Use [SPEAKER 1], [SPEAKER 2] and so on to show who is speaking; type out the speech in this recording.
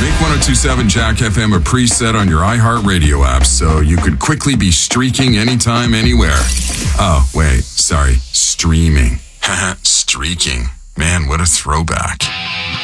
[SPEAKER 1] Make 102.7 Jack FM a preset on your iHeartRadio app so you could quickly be streaking anytime, anywhere. Oh, wait, sorry, streaming. Streaking. Man, what a throwback.